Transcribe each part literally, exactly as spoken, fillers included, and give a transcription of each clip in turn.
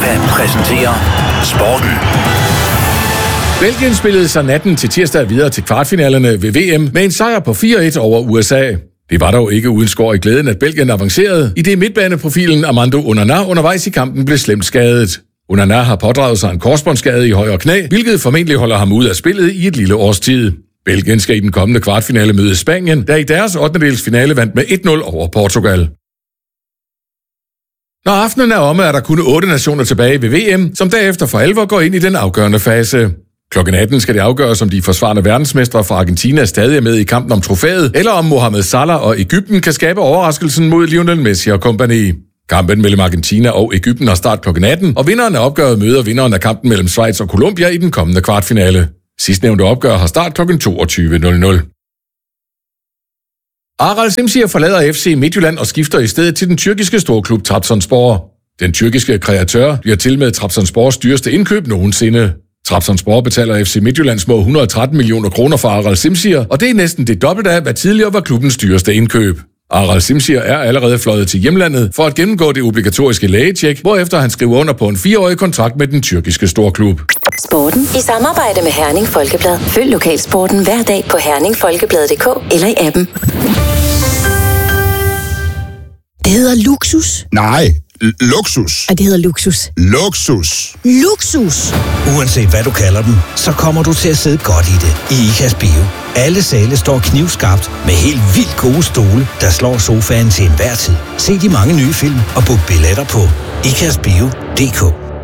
Gonova præsenterer Sporten. Belgien spillede sig natten til tirsdag videre til kvartfinalerne ved V M med en sejr på fire et over U S A. Det var dog ikke uden skår i glæden, at Belgien avancerede, i det midtbaneprofilen Armando Onana undervejs i kampen blev slemt skadet. Onana har pådraget sig en korsbåndsskade i højre knæ, hvilket formentlig holder ham ud af spillet i et lille års tid. Belgien skal i den kommende kvartfinale møde Spanien, der i deres ottendedelsfinale vandt med et nul over Portugal. Når aftenen er omme, er der kun otte nationer tilbage ved V M, som derefter for alvor går ind i den afgørende fase. Klokken atten skal det afgøres, om de forsvarende verdensmestre fra Argentina stadig er med i kampen om trofæet, eller om Mohamed Salah og Egypten kan skabe overraskelsen mod Lionel Messi og kompagni. Kampen mellem Argentina og Egypten har start klokken atten, og vinderen af opgøret møder vinderen af kampen mellem Schweiz og Colombia i den kommende kvartfinale. Sidstnævnte opgør har start klokken toogtyve nul nul. Aral Simsier forlader F C Midtjylland og skifter i stedet til den tyrkiske storklub Trabzonspor. Den tyrkiske kreatør bliver til med Trabzonspors dyreste indkøb nogensinde. Trabzonspor betaler F C Midtjylland små et hundrede og tretten millioner kroner for Aral Simsier, og det er næsten det dobbelte af, hvad tidligere var klubbens dyreste indkøb. Aral Simsier er allerede fløjet til hjemlandet for at gennemgå det obligatoriske lægetjek, hvorefter han skriver under på en fireårig kontrakt med den tyrkiske storklub. Sporten i samarbejde med Herning Folkeblad. Følg lokalsporten hver dag på herning folkeblad punktum d k eller i appen. Det hedder luksus. Nej, l- luksus. Og det hedder luksus. Luksus. Luksus. Uanset hvad du kalder den, så kommer du til at sidde godt i det. I IKAS Bio. Alle sale står knivskarpt med helt vildt gode stole, der slår sofaen til enhver tid. Se de mange nye film og book billetter på i k a s bio punktum d k.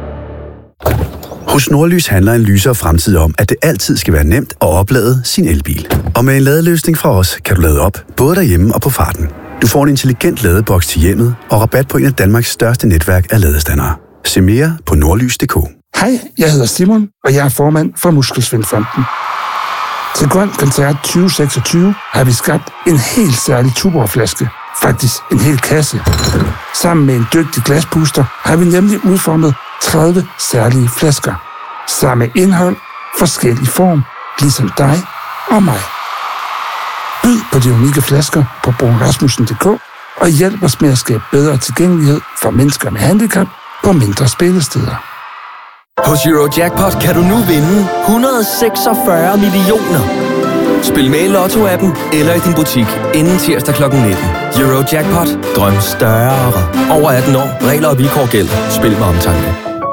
Hos Nordlys handler en lysere fremtid om, at det altid skal være nemt at oplade sin elbil. Og med en ladeløsning fra os, kan du lade op, både derhjemme og på farten. Du får en intelligent ladeboks til hjemmet og rabat på en af Danmarks største netværk af ladestandere. Se mere på nordlys punktum d k. Hej, jeg hedder Simon, og jeg er formand for Muskelsvindfonden. Til Grøn Koncert tyve seksogtyve har vi skabt en helt særlig Tuborg-flaske. Faktisk en hel kasse. Sammen med en dygtig glaspuster har vi nemlig udformet tredive særlige flasker. Samme indhold, forskellig form, ligesom dig og mig. Byd på de unikke flasker på bruunrasmussen punktum d k og hjælp os med at skabe bedre tilgængelighed for mennesker med handicap på mindre spillesteder. Hos Eurojackpot kan du nu vinde et hundrede og seksogfyrre millioner. Spil med i Lotto-appen eller i din butik inden tirsdag klokken nitten. Eurojackpot. Drøm større. Over atten år. Regler og vilkår gælder. Spil med omtanke.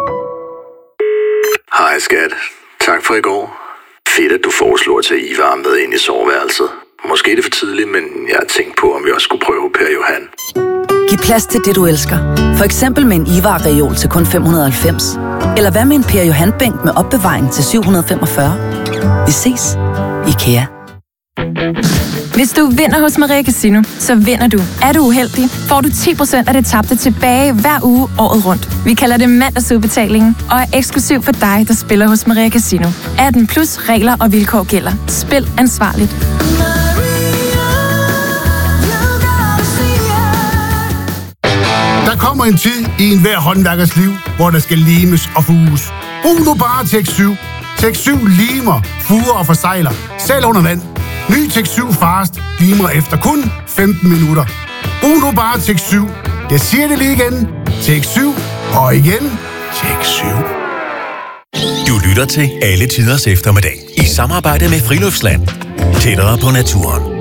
Hej skat. Tak for i går. Fedt, at du foreslår at tage Ivar med ind i soveværelset. Måske er det for tidligt, men jeg har tænkt på, om vi også skulle prøve Per Johan. Giv plads til det, du elsker. For eksempel med en Ivar-reol til kun fem hundrede og halvfems. Eller hvad med en Per Johan-bænk med opbevaring til syv hundrede og femogfyrre? Vi ses. IKEA. Hvis du vinder hos Maria Casino, så vinder du. Er du uheldig, får du ti procent af det tabte tilbage hver uge året rundt. Vi kalder det mandagsudbetalingen og er eksklusiv for dig, der spiller hos Maria Casino. atten plus regler og vilkår gælder. Spil ansvarligt. Der kommer en tid i enhver håndværkers liv, hvor der skal limes og fuges. Brug nu bare Tek syv. Tek syv limer, fuger og forsejler, selv under vand. Ny Tek syv Fast limer efter kun femten minutter. Brug nu bare Tek syv. Jeg siger det lige igen. Tek syv og igen Tek syv. Du lytter til Alle Tiders Eftermiddag i samarbejde med Friluftsland. Tættere på naturen.